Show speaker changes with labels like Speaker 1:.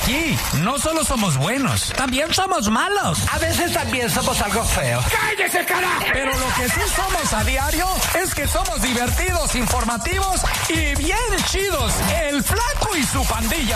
Speaker 1: aquí no solo somos buenos, también somos malos.
Speaker 2: A veces también somos algo feos.
Speaker 1: ¡Cállese, carajo! Pero lo que sí somos a diario es que somos divertidos, informativos y bien chidos. El Flaco y su pandilla.